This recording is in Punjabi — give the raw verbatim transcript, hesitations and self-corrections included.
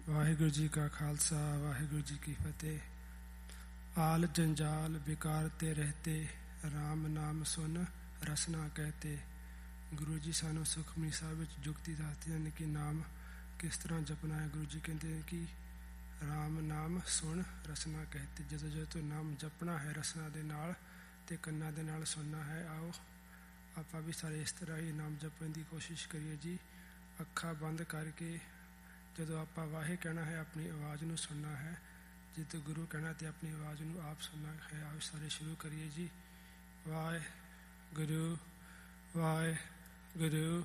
ਵਾਹਿਗੁਰੂ ਜੀ ਕਾ ਖਾਲਸਾ ਵਾਹਿਗੁਰੂ ਜੀ ਕੀ ਫਤਿਹ। ਆਲ ਜੰਜਾਲ ਵਿਕਾਰ ਤੇ ਰਹਤੇ, ਰਾਮ ਨਾਮ ਸੁਨ ਰਸਨਾ ਕਹਤੇ। ਗੁਰੂ ਜੀ ਸਾਨੂੰ ਸੁਖਮਨੀ ਸਾਹਿਬ ਵਿੱਚ ਜੁਗਤੀ ਦੱਸਦੇ ਹਨ ਕਿ ਨਾਮ ਕਿਸ ਤਰ੍ਹਾਂ ਜਪਣਾ ਹੈ। ਗੁਰੂ ਜੀ ਕਹਿੰਦੇ ਨੇ ਕਿ ਰਾਮ ਨਾਮ ਸੁਣ ਰਸਨਾ ਕਹਤੇ। ਜਦੋਂ ਜਦੋਂ ਨਾਮ ਜਪਣਾ ਹੈ ਰਸਨਾ ਦੇ ਨਾਲ ਅਤੇ ਕੰਨਾਂ ਦੇ ਨਾਲ ਸੁਣਨਾ ਹੈ। ਆਓ ਆਪਾਂ ਵੀ ਸਾਰੇ ਇਸ ਤਰ੍ਹਾਂ ਹੀ ਨਾਮ ਜਪਣ ਦੀ ਕੋਸ਼ਿਸ਼ ਕਰੀਏ ਜੀ। ਅੱਖਾਂ ਬੰਦ ਕਰਕੇ ਜਦੋਂ ਆਪਾਂ ਵਾਹੇ ਕਹਿਣਾ ਹੈ ਆਪਣੀ ਆਵਾਜ਼ ਨੂੰ ਸੁਣਨਾ ਹੈ, ਜਦੋਂ ਗੁਰੂ ਕਹਿਣਾ ਅਤੇ ਆਪਣੀ ਆਵਾਜ਼ ਨੂੰ ਆਪ ਸੁਣਨਾ ਹੈ। ਆਓ ਸਾਰੇ ਸ਼ੁਰੂ ਕਰੀਏ ਜੀ। ਵਾਹਿਗੁਰੂ ਵਾਹਿਗੁਰੂ